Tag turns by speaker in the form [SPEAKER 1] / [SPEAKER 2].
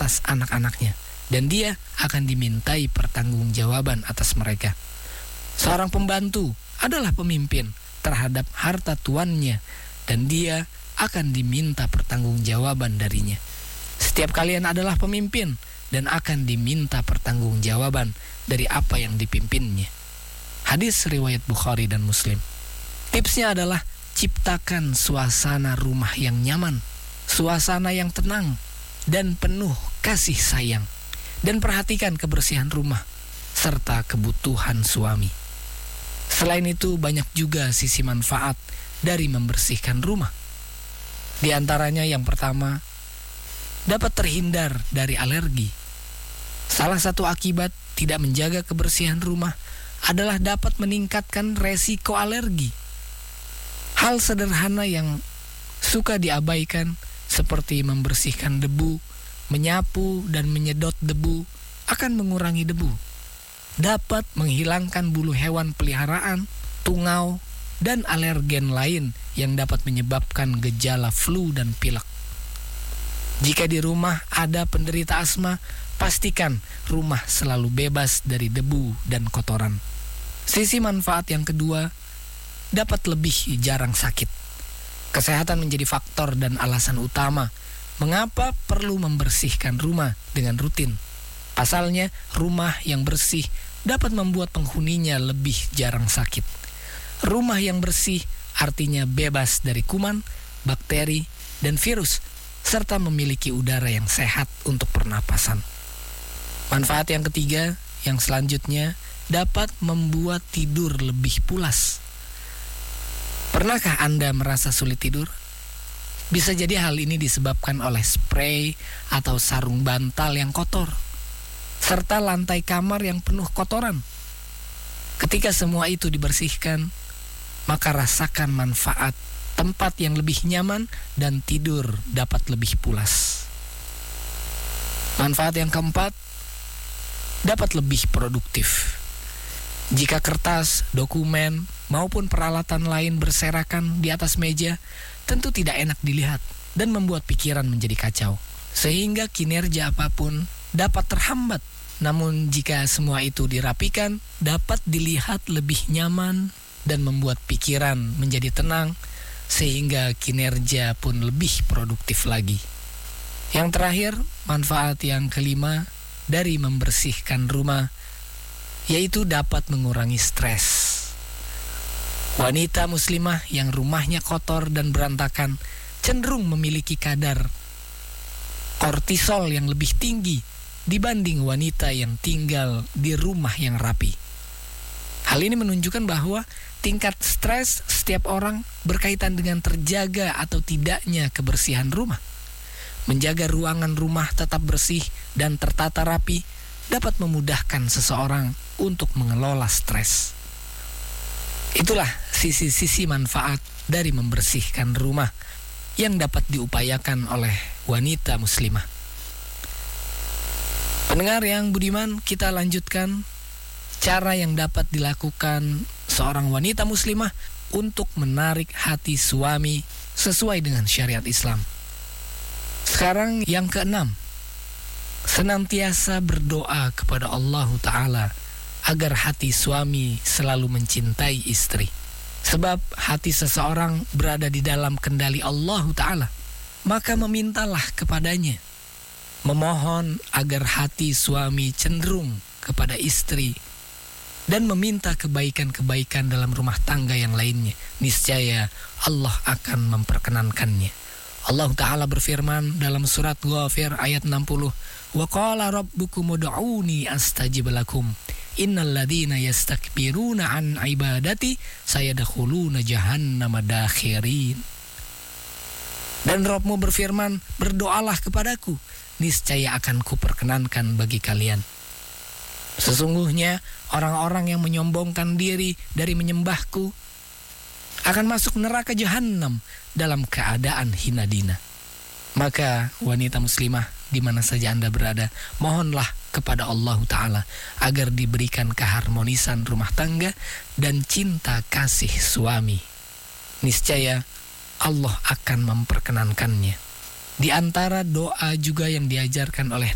[SPEAKER 1] atas anak-anaknya, dan dia akan dimintai pertanggungjawaban atas mereka. Seorang pembantu adalah pemimpin terhadap harta tuannya, dan dia akan diminta pertanggungjawaban darinya. Setiap kalian adalah pemimpin dan akan diminta pertanggungjawaban dari apa yang dipimpinnya. Hadis riwayat Bukhari dan Muslim. Tipsnya adalah ciptakan suasana rumah yang nyaman, suasana yang tenang dan penuh kasih sayang, dan perhatikan kebersihan rumah serta kebutuhan suami. Selain itu, banyak juga sisi manfaat dari membersihkan rumah. Di antaranya yang pertama, dapat terhindar dari alergi. Salah satu akibat tidak menjaga kebersihan rumah adalah dapat meningkatkan resiko alergi. Hal sederhana yang suka diabaikan seperti membersihkan debu, menyapu dan menyedot debu akan mengurangi debu. Dapat menghilangkan bulu hewan peliharaan, tungau, dan alergen lain yang dapat menyebabkan gejala flu dan pilek. Jika di rumah ada penderita asma, pastikan rumah selalu bebas dari debu dan kotoran. Sisi manfaat yang kedua, dapat lebih jarang sakit. Kesehatan menjadi faktor dan alasan utama mengapa perlu membersihkan rumah dengan rutin. Pasalnya, rumah yang bersih dapat membuat penghuninya lebih jarang sakit. Rumah yang bersih artinya bebas dari kuman, bakteri, dan virus, serta memiliki udara yang sehat untuk pernapasan. Manfaat yang ketiga, yang selanjutnya, dapat membuat tidur lebih pulas. Pernahkah Anda merasa sulit tidur? Bisa jadi hal ini disebabkan oleh spray atau sarung bantal yang kotor, serta lantai kamar yang penuh kotoran. Ketika semua itu dibersihkan, maka rasakan manfaat tempat yang lebih nyaman dan tidur dapat lebih pulas. Manfaat yang keempat, dapat lebih produktif. Jika kertas, dokumen, maupun peralatan lain berserakan di atas meja, tentu tidak enak dilihat dan membuat pikiran menjadi kacau, sehingga kinerja apapun dapat terhambat. Namun jika semua itu dirapikan, dapat dilihat lebih nyaman dan membuat pikiran menjadi tenang, sehingga kinerja pun lebih produktif lagi. Yang terakhir, manfaat yang kelima dari membersihkan rumah, yaitu dapat mengurangi stres. Wanita muslimah yang rumahnya kotor dan berantakan cenderung memiliki kadar kortisol yang lebih tinggi dibanding wanita yang tinggal di rumah yang rapi. Hal ini menunjukkan bahwa tingkat stres setiap orang berkaitan dengan terjaga atau tidaknya kebersihan rumah. Menjaga ruangan rumah tetap bersih dan tertata rapi dapat memudahkan seseorang untuk mengelola stres. Itulah sisi-sisi manfaat dari membersihkan rumah yang dapat diupayakan oleh wanita muslimah. Pendengar yang budiman, kita lanjutkan cara yang dapat dilakukan seorang wanita muslimah untuk menarik hati suami sesuai dengan syariat Islam. Sekarang yang keenam, senantiasa berdoa kepada Allah Ta'ala agar hati suami selalu mencintai istri. Sebab hati seseorang berada di dalam kendali Allah Ta'ala, maka memintalah kepadanya. Memohon agar hati suami cenderung kepada istri dan meminta kebaikan-kebaikan dalam rumah tangga yang lainnya. Niscaya Allah akan memperkenankannya. Allah Ta'ala berfirman dalam surat Ghafir ayat 60, "Wa qala rabbukum ud'uni astajib lakum. Innal ladzina yastakbiruna an ibadati sayadkhuluna jahannama dakhirin." Dan Rabbmu berfirman, "Berdoalah kepadaku, niscaya akan kuperkenankan bagi kalian." Sesungguhnya orang-orang yang menyombongkan diri dari menyembahku akan masuk neraka jahanam dalam keadaan hina dina. Maka wanita muslimah di mana saja Anda berada, mohonlah kepada Allah Ta'ala agar diberikan keharmonisan rumah tangga dan cinta kasih suami. Niscaya Allah akan memperkenankannya. Di antara doa juga yang diajarkan oleh